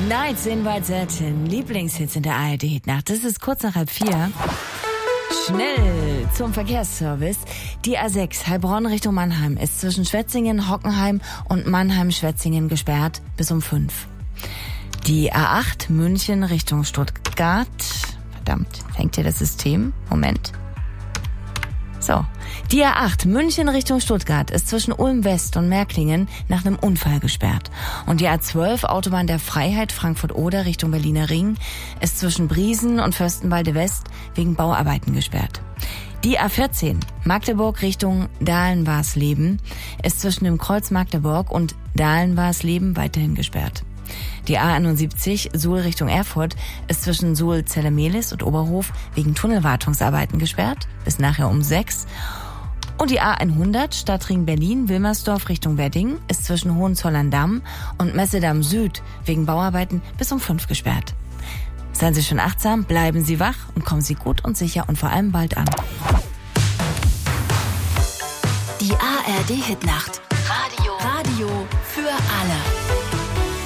Nights in White Satin, Lieblingshits in der ARD-Hitnacht. Das ist kurz nach 3:30. Schnell zum Verkehrsservice. Die A6 Heilbronn Richtung Mannheim ist zwischen Schwetzingen, Hockenheim und Mannheim-Schwetzingen gesperrt bis um 5. Die A8 München Richtung Stuttgart. Verdammt, hängt hier das System? Moment. So. Die A8 München Richtung Stuttgart ist zwischen Ulm West und Märklingen nach einem Unfall gesperrt. Und die A12 Autobahn der Freiheit Frankfurt-Oder Richtung Berliner Ring ist zwischen Briesen und Fürstenwalde West wegen Bauarbeiten gesperrt. Die A14 Magdeburg Richtung Dahlen-Warsleben ist zwischen dem Kreuz Magdeburg und Dahlen-Warsleben weiterhin gesperrt. Die A71 Suhl Richtung Erfurt ist zwischen Suhl-Zelle-Mehlis und Oberhof wegen Tunnelwartungsarbeiten gesperrt, bis nachher um 6. Und die A100 Stadtring Berlin-Wilmersdorf Richtung Wedding ist zwischen Hohenzollern-Damm und Messedamm Süd wegen Bauarbeiten bis um 5 gesperrt. Seien Sie schon achtsam, bleiben Sie wach und kommen Sie gut und sicher und vor allem bald an. Die ARD-Hitnacht. Radio für alle.